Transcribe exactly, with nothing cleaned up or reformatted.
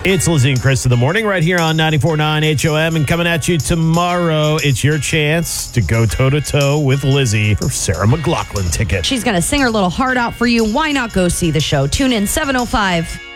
It's Lizzie and Chris in the morning right here on ninety-four point nine H O M. And coming at you tomorrow, it's your chance to go toe-to-toe with Lizzie for Sarah McLachlan ticket. She's going to sing her little heart out for you. Why not go see the show? Tune in seven oh five.